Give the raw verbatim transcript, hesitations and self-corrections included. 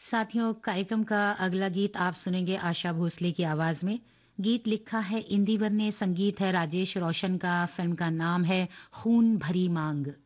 साथियों, कार्यक्रम का अगला गीत आप सुनेंगे आशा भोसले की आवाज में। गीत लिखा है इंदिवर ने, संगीत है राजेश रोशन का, फिल्म का नाम है खून भरी मांग।